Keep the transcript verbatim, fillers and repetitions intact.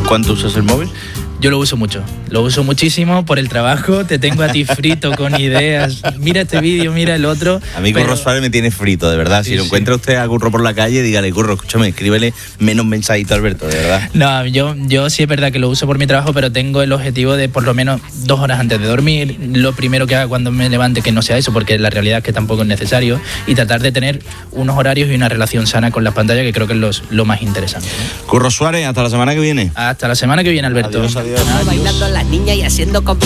¿Cuánto usas el móvil? Yo lo uso mucho, lo uso muchísimo por el trabajo, te tengo a ti frito con ideas, mira este vídeo, mira el otro. A mí pero... Curro Suárez me tiene frito, de verdad. Si sí, lo sí. encuentra usted a Curro por la calle, dígale, Curro, escúchame, escríbele menos mensajito a Alberto, de verdad. No, yo, yo sí es verdad que lo uso por mi trabajo, pero tengo el objetivo de por lo menos dos horas antes de dormir, lo primero que haga cuando me levante que no sea eso, porque la realidad es que tampoco es necesario, y tratar de tener unos horarios y una relación sana con las pantallas, que creo que es los, lo más interesante. Curro Suárez, hasta la semana que viene. Hasta la semana que viene, Alberto. Adiós, adiós. Bailando las niñas y haciendo comp-